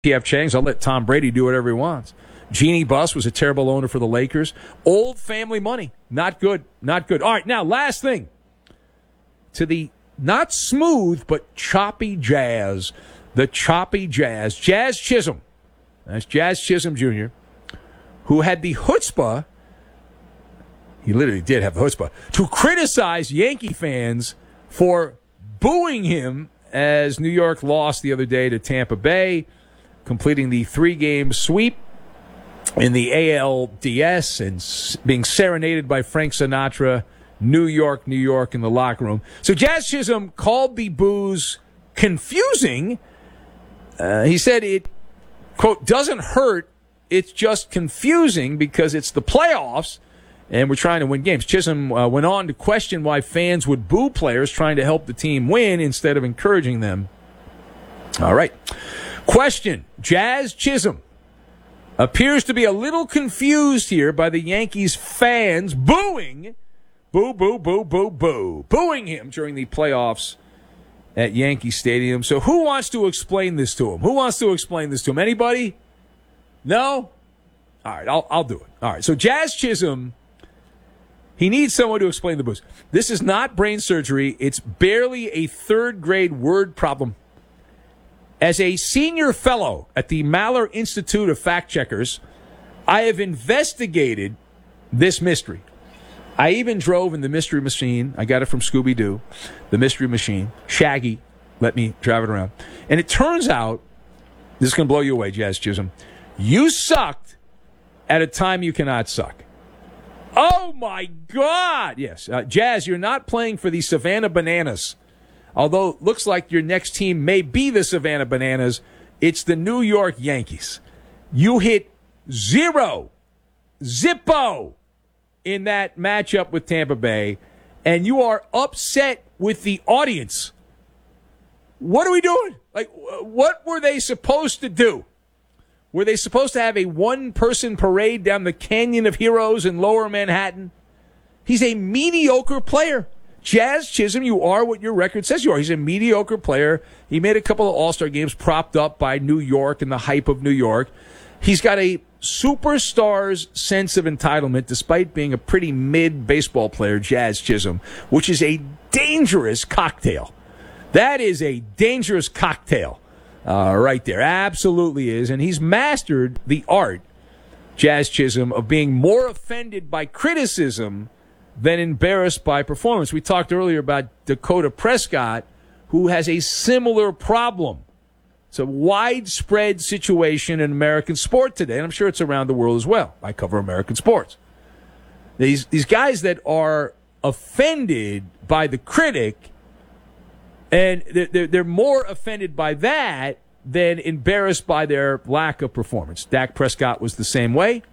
P.F. Chang's. I'll let Tom Brady do whatever he wants. Jeannie Buss was a terrible owner for the Lakers. Old family money. Not good. Not good. All right, now, last thing. To the not smooth, but choppy Jazz. The choppy Jazz. Jazz Chisholm. That's Jazz Chisholm Jr., who had the chutzpah, he literally did have the chutzpah, to criticize Yankee fans for booing him as New York lost the other day to Tampa Bay, completing the 3-game sweep in the ALDS and being serenaded by Frank Sinatra, New York, New York in the locker room. So Jazz Chisholm called the boos confusing. He said it, quote, doesn't hurt. It's just confusing because it's the playoffs and we're trying to win games. Chisholm went on to question why fans would boo players trying to help the team win instead of encouraging them. All right. Question. Jazz Chisholm appears to be a little confused here by the Yankees fans booing, booing him during the playoffs at Yankee Stadium. So who wants to explain this to him? Anybody? No? All right, I'll do it. All right, so Jazz Chisholm, he needs someone to explain the boos. This is not brain surgery. It's barely a third-grade word problem. As a senior fellow at the Maller Institute of Fact Checkers, I have investigated this mystery. I even drove in the Mystery Machine. I got it from Scooby-Doo, the Mystery Machine. Shaggy let me drive it around. And it turns out, this is going to blow you away, Jazz Chisholm, you sucked at a time you cannot suck. Oh, my God! Yes, Jazz, you're not playing for the Savannah Bananas. Although it looks like your next team may be the Savannah Bananas, it's the New York Yankees. You hit 0, zippo, in that matchup with Tampa Bay, and you are upset with the audience. What are we doing? Like, what were they supposed to do? Were they supposed to have a one-person parade down the Canyon of Heroes in Lower Manhattan? He's a mediocre player. Jazz Chisholm, you are what your record says you are. He's a mediocre player. He made a couple of All-Star games propped up by New York and the hype of New York. He's got a superstar's sense of entitlement despite being a pretty mid-baseball player, Jazz Chisholm, which is a dangerous cocktail. That is a dangerous cocktail right there. Absolutely is. And he's mastered the art, Jazz Chisholm, of being more offended by criticism than embarrassed by performance. We talked earlier about Dakota Prescott, who has a similar problem. It's a widespread situation in American sport today, and I'm sure it's around the world as well. I cover American sports. These guys that are offended by the critic, and they're more offended by that than embarrassed by their lack of performance. Dak Prescott was the same way.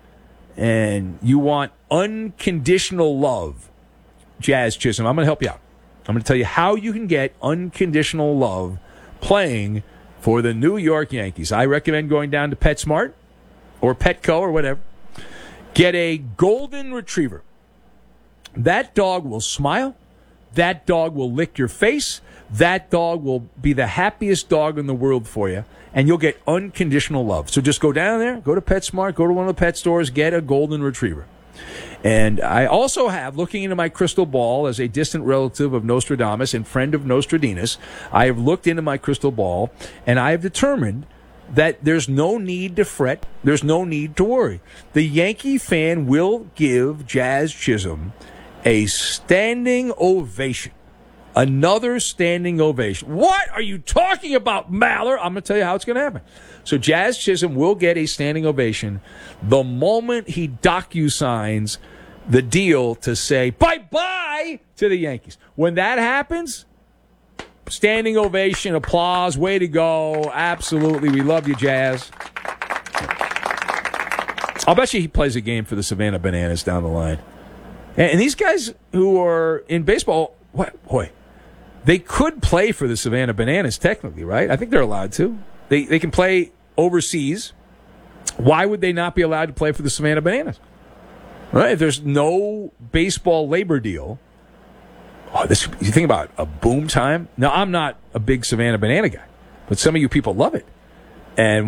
And you want unconditional love, Jazz Chisholm. I'm going to help you out. I'm going to tell you how you can get unconditional love playing for the New York Yankees. I recommend going down to PetSmart or Petco or whatever. Get a golden retriever. That dog will smile. That dog will lick your face. That dog will be the happiest dog in the world for you. And you'll get unconditional love. So just go down there, go to PetSmart, go to one of the pet stores, get a golden retriever. And I also have, looking into my crystal ball as a distant relative of Nostradamus and friend of Nostradinus, I have looked into my crystal ball, and I have determined that there's no need to fret, there's no need to worry. The Yankee fan will give Jazz Chisholm a standing ovation. Another standing ovation. What are you talking about, Maller? I'm going to tell you how it's going to happen. So Jazz Chisholm will get a standing ovation the moment he docu-signs the deal to say bye-bye to the Yankees. When that happens, standing ovation, applause, way to go. Absolutely. We love you, Jazz. I'll bet you he plays a game for the Savannah Bananas down the line. And these guys who are in baseball, boy, they could play for the Savannah Bananas technically, right? I think they're allowed to. They can play overseas. Why would they not be allowed to play for the Savannah Bananas? Right? If there's no baseball labor deal, you think about a boom time. Now, I'm not a big Savannah Banana guy, but some of you people love it. And